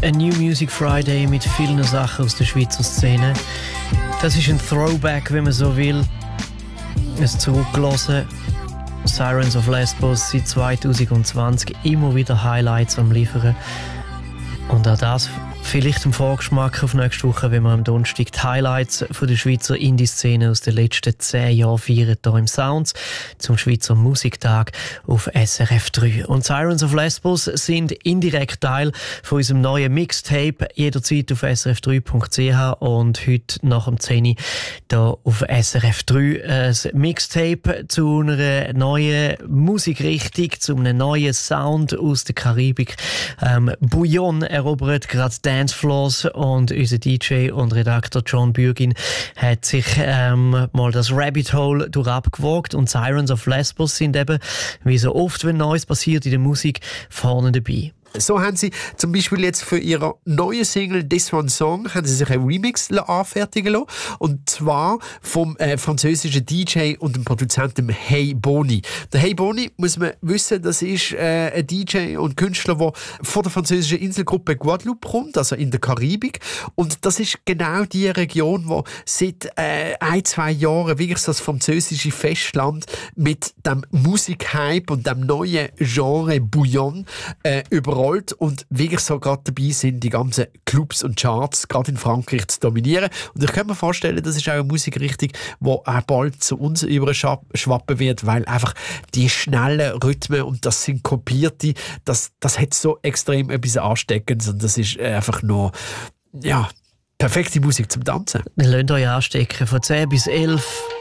ein New Music Friday mit vielen Sachen aus der Schweizer Szene. Das ist ein Throwback, wenn man so will. Ein Zurückgelassen. Sirens of Lesbos seit 2020 immer wieder Highlights am Liefern. Und auch das vielleicht ein Vorgeschmack auf nächste Woche, wenn wir am Donnerstag die Highlights von der Schweizer Indie-Szene aus den letzten 10 Jahren feiern, hier im Sounds zum Schweizer Musiktag auf SRF 3. Und Sirens of Lesbos sind indirekt Teil von unserem neuen Mixtape, jederzeit auf srf3.ch und heute nach dem 10 hier auf SRF 3 ein Mixtape zu einer neuen Musikrichtung, zu einem neuen Sound aus der Karibik. Bouillon erobert gerade Dancefloors und unser DJ und Redakteur John Bürgin hat sich mal das Rabbit Hole durchabgewagt und Sirens of Lesbos sind eben, wie so oft, wenn Neues passiert in der Musik, vorne dabei. So haben sie zum Beispiel jetzt für ihre neue Single «This One Song» haben sie sich einen Remix anfertigen lassen. Und zwar vom französischen DJ und dem Produzenten Hey Boni. Der Hey Boni, muss man wissen, das ist ein DJ und Künstler, der von der französischen Inselgruppe Guadeloupe kommt, also in der Karibik. Und das ist genau die Region, wo seit 1-2 Jahren wirklich das französische Festland mit dem Musikhype und dem neuen Genre Bouillon überrollt und wirklich so gerade dabei sind, die ganzen Clubs und Charts gerade in Frankreich zu dominieren. Und ich kann mir vorstellen, das ist auch eine Musikrichtung, die auch bald zu uns überschwappen wird, weil einfach die schnellen Rhythmen und das Synkopierte, das hat so extrem etwas Ansteckendes und das ist einfach nur, ja, perfekte Musik zum Tanzen. Lasst euch anstecken, von 10 bis 11,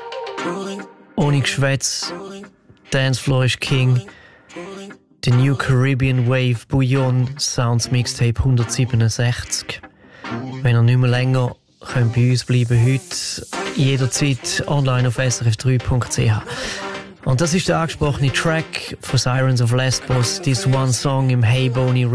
ohne Geschwätz, Dancefloor ist King. The New Caribbean Wave Bouillon Sounds Mixtape 167. Wenn ihr nicht mehr länger könnt bei uns bleiben, heute jederzeit online auf srf3.ch. Und das ist der angesprochene Track von Sirens of Lesbos, This One Song im Hey Boni